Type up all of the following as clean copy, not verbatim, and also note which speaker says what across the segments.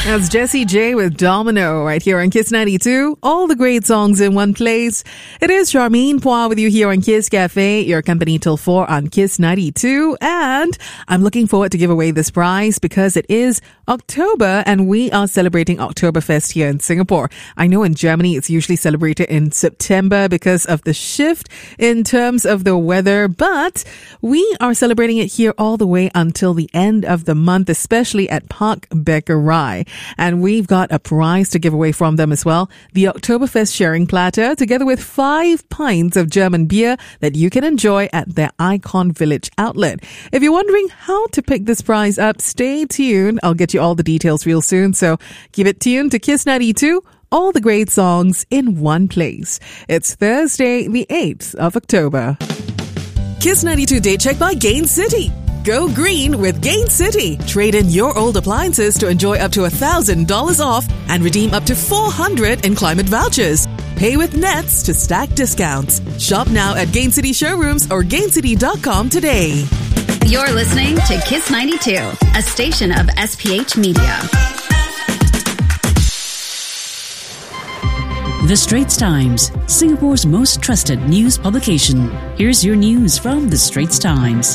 Speaker 1: That's Jessie J with Domino right here on Kiss 92. All the great songs in one place. It is Charmaine Poir with you here on Kiss Cafe, your company till 4 on Kiss 92. And I'm looking forward to give away this prize because it is October and we are celebrating Oktoberfest here in Singapore. I know in Germany it's usually celebrated in September because of the shift in terms of the weather, but we are celebrating it here all the way until the end of the month, especially at Park Bäckerei. And we've got a prize to give away from them as well. The Oktoberfest sharing platter, together with 5 pints of German beer that you can enjoy at their Icon Village outlet. If you're wondering how to pick this prize up, stay tuned. I'll get you all the details real soon. So keep it tuned to Kiss 92. All the great songs in one place. It's Thursday, the 8th of October. Kiss 92 Day Check by Gain City. Go green with Gain City. Trade in your old appliances to enjoy up to $1,000 off and redeem up to $400 in climate vouchers. Pay with Nets to stack discounts. Shop now at Gain City showrooms or gaincity.com today.
Speaker 2: You're listening to Kiss 92, a station of SPH Media.
Speaker 3: The Straits Times, Singapore's most trusted news publication. Here's your news from The Straits Times.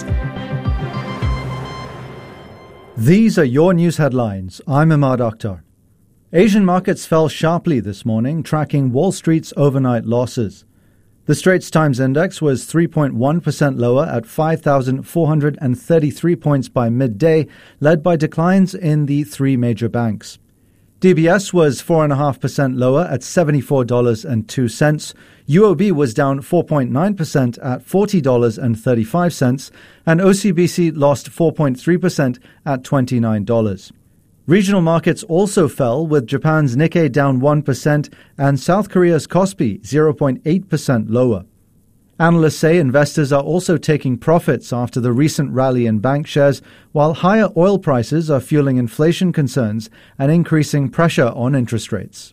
Speaker 4: These are your news headlines. I'm Ahmad Akhtar. Asian markets fell sharply this morning, tracking Wall Street's overnight losses. The Straits Times Index was 3.1% lower at 5,433 points by midday, led by declines in the 3 major banks. DBS was 4.5% lower at $74.02. UOB was down 4.9% at $40.35, and OCBC lost 4.3% at $29. Regional markets also fell, with Japan's Nikkei down 1% and South Korea's Kospi 0.8% lower. Analysts say investors are also taking profits after the recent rally in bank shares, while higher oil prices are fueling inflation concerns and increasing pressure on interest rates.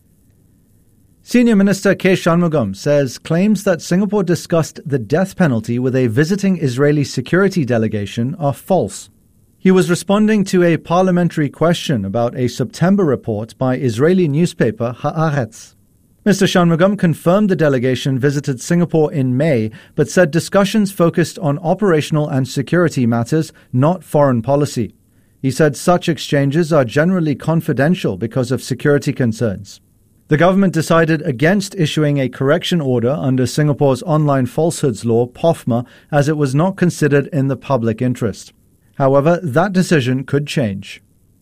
Speaker 4: Senior Minister K. Shanmugam says claims that Singapore discussed the death penalty with a visiting Israeli security delegation are false. He was responding to a parliamentary question about a September report by Israeli newspaper Haaretz. Mr. Shanmugam confirmed the delegation visited Singapore in May, but said discussions focused on operational and security matters, not foreign policy. He said such exchanges are generally confidential because of security concerns. The government decided against issuing a correction order under Singapore's online falsehoods law, POFMA, as it was not considered in the public interest. However, that decision could change.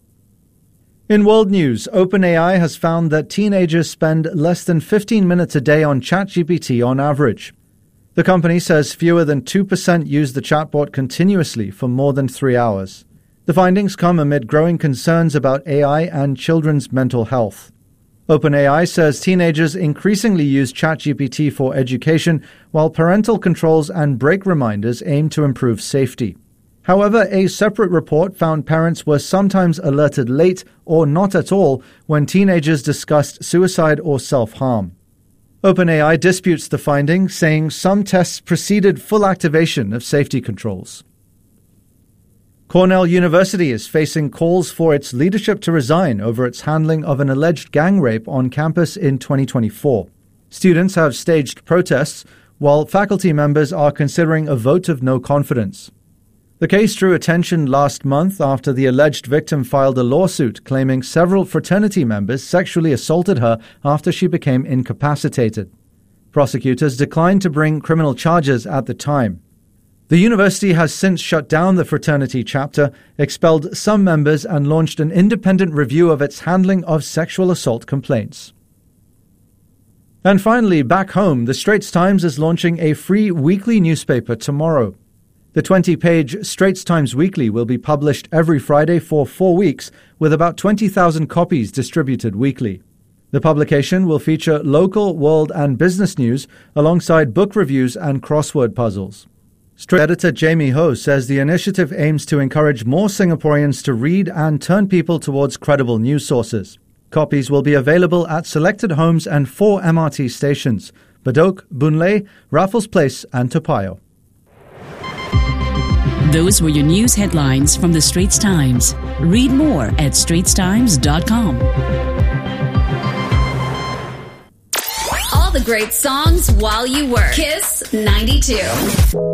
Speaker 4: In world news, OpenAI has found that teenagers spend less than 15 minutes a day on ChatGPT on average. The company says fewer than 2% use the chatbot continuously for more than 3 hours. The findings come amid growing concerns about AI and children's mental health. OpenAI says teenagers increasingly use ChatGPT for education, while parental controls and break reminders aim to improve safety. However, a separate report found parents were sometimes alerted late or not at all when teenagers discussed suicide or self-harm. OpenAI disputes the finding, saying some tests preceded full activation of safety controls. Cornell University is facing calls for its leadership to resign over its handling of an alleged gang rape on campus in 2024. Students have staged protests, while faculty members are considering a vote of no confidence. The case drew attention last month after the alleged victim filed a lawsuit claiming several fraternity members sexually assaulted her after she became incapacitated. Prosecutors declined to bring criminal charges at the time. The university has since shut down the fraternity chapter, expelled some members, and launched an independent review of its handling of sexual assault complaints. And finally, back home, the Straits Times is launching a free weekly newspaper tomorrow. The 20-page Straits Times Weekly will be published every Friday for 4 weeks, with about 20,000 copies distributed weekly. The publication will feature local, world, and business news alongside book reviews and crossword puzzles. Straits editor Jamie Ho says the initiative aims to encourage more Singaporeans to read and turn people towards credible news sources. Copies will be available at selected homes and 4 MRT stations: Bedok, Boon Lay, Raffles Place, and Toa Payoh.
Speaker 3: Those were your news headlines from the Straits Times. Read more at straitstimes.com.
Speaker 2: All the great songs while you work. Kiss 92.